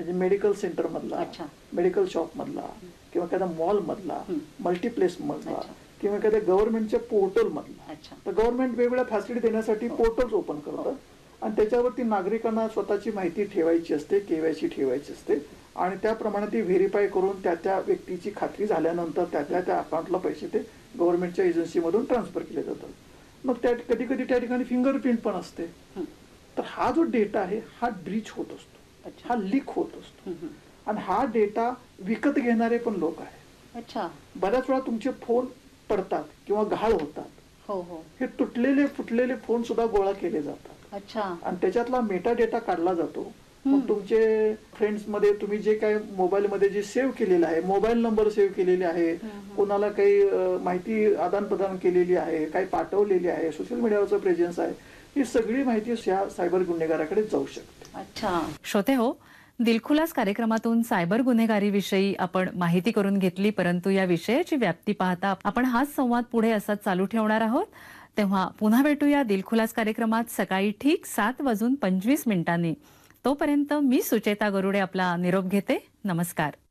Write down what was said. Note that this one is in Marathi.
म्हणजे मेडिकल सेंटर मधला, मेडिकल शॉप मधला किंवा एखाद्या मॉल मधला, मल्टीप्लेस मधला किंवा एखाद्या गव्हर्नमेंटच्या पोर्टल मधला. तर गव्हर्नमेंट वेगवेगळ्या फॅसिलिटी देण्यासाठी पोर्टल्स ओपन करतं आणि त्याच्यावरती नागरिकांना स्वतःची माहिती ठेवायची असते, केवायसी ठेवायची असते आणि त्याप्रमाणे ती व्हेरीफाय करून त्या व्यक्तीची खात्री झाल्यानंतर त्या अकाउंटला पैसे ते गव्हर्नमेंटच्या एजन्सीमधून ट्रान्सफर केले जातात. मग कधी कधी त्या ठिकाणी फिंगरप्रिंट पण असते. तर हा जो डेटा आहे हा ब्रीच होत असतो, हा लीक होत असतो आणि हा डेटा विकत घेणारे पण लोक आहेत. बऱ्याच वेळा तुमचे फोन पडतात किंवा गहाळ होतात. हे तुटलेले फुटलेले फोन सुद्धा गोळा केले जातात आणि त्याच्यातला मेटा डेटा काढला जातो. मग तुमचे फ्रेंड्स मध्ये तुम्ही जे काही मोबाईल मध्ये जे सेव्ह केलेलं आहे, मोबाईल नंबर सेव्ह केलेले आहे, कोणाला काही माहिती आदान प्रदान केलेली आहे, काही पाठवलेली आहे, सोशल मीडियावरचं प्रेझेन्स आहे, ही सगळी माहिती सायबर गुन्हेगाराकडे जाऊ शकते. श्रोते हो, दिलखुलास कार्यक्रमातून सायबर गुन्हेगारीविषयी आपण माहिती करून घेतली, परंतु या विषयाची व्याप्ती पाहता आपण हाच संवाद पुढे असाच चालू ठेवणार आहोत. तेव्हा पुन्हा भेटूया दिलखुलास कार्यक्रमात सकाळी ठीक 7:25 तोपर्यंत मी सुचेता गरुडे आपला निरोप घेते. नमस्कार.